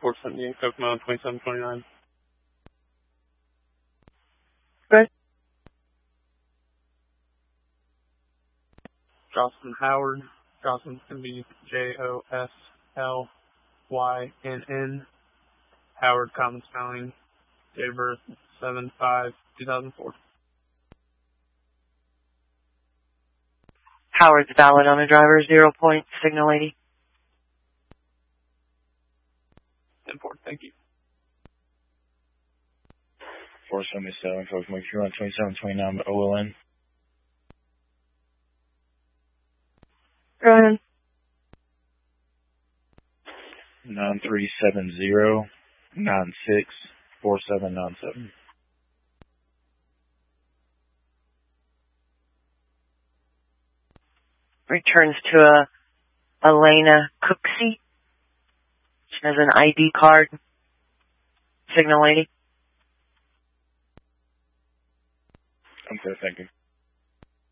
470 in Kokomo, 2729. Good. Jocelyn Howard. Jocelyn's going to be Joslynn. Howard, common spelling. Date of birth 7/5/2004. Howard's valid on the driver, 0 point, signal 80. 10-4, thank you. 477, folks, make sure you're on 2729 OLN. Go ahead. 9370-964797. Returns to Elena Cooksey. She has an ID card. Signal 80. Okay, thank you.